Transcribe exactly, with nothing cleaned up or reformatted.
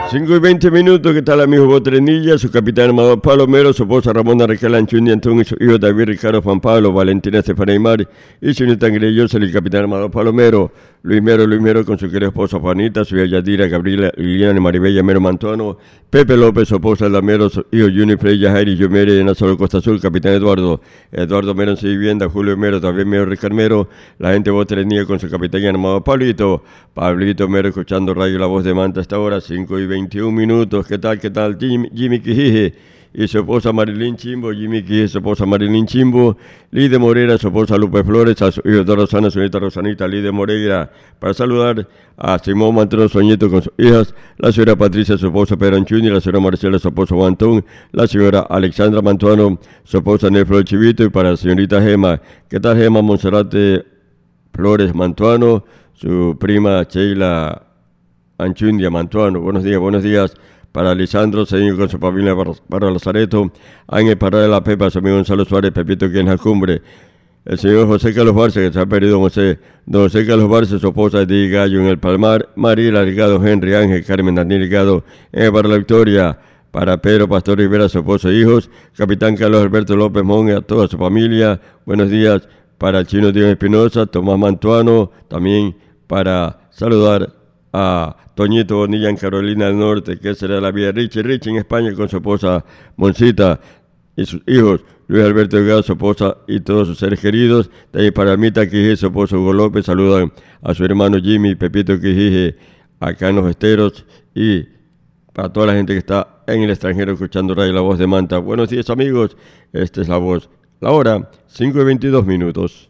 cinco y veinte minutos, ¿qué tal amigo Botrenilla? Su capitán Amador Palomero, su esposa Ramona Raquel Anchundi Antón y su hijo David Ricardo Juan Pablo, Valentina Estefania Aymar y su nieta Greyosa, el capitán Amador Palomero, Luis Mero, Luis Mero con su querida esposa Juanita, su hija Yadira, Gabriela, Liliana, Maribella, Mero Mantuano, Pepe López, su esposa Lamero, su hijo Juni Freya, Jairi, Yomere, de Nazaro Costa Azul, capitán Eduardo, Eduardo Mero en su vivienda, Julio Mero, también Mero Ricardo Mero, la gente Botrenilla con su capitán Amador Pablito, Pablito Mero escuchando Radio La Voz de Manta hasta ahora, cinco y veintiún minutos. ¿Qué tal, qué tal? Jimmy, Jimmy Quijije y su esposa Marilyn Chimbo, Jimmy Quijije, su esposa Marilyn Chimbo, Lide Moreira, su esposa Lupe Flores, a su hijo de Rosana, su nieta Rosanita, Lide Moreira, para saludar a Simón Mantero, su nieto con sus hijas, la señora Patricia, su esposa Pedro Anchundi, la señora Marcela, su esposo Antón, la señora Alexandra Mantuano, su esposa Neflo Chivito, y para la señorita Gema. ¿Qué tal, Gema Monserrate Flores Mantuano, su prima Sheila Anchundia Mantuano? Buenos días, buenos días para Lisandro, señor con su familia para Lazareto, Ángel Parra de la Pepa, su amigo Gonzalo Suárez, Pepito que en la cumbre, el señor José Carlos Barce, que se ha perdido José, don José Carlos Barce, su esposa Di Gallo en el Palmar, María Ligado, Henry Ángel, Carmen Daniel Ligado, en para la Victoria, para Pedro Pastor Rivera, su esposo e hijos, capitán Carlos Alberto López Mon, a toda su familia, buenos días para el chino Diego Espinosa, Tomás Mantuano, también para saludar a Toñito Bonilla en Carolina del Norte, que será la vida Richie, Richie en España con su esposa Moncita y sus hijos, Luis Alberto Delgado, su esposa y todos sus seres queridos. De ahí para Mita Quijije, su esposo Hugo López, saludan a su hermano Jimmy, Pepito Quijije, acá en Los Esteros, y para toda la gente que está en el extranjero escuchando Radio La Voz de Manta. Buenos días amigos, esta es La Voz, la hora, cinco y veintidós minutos.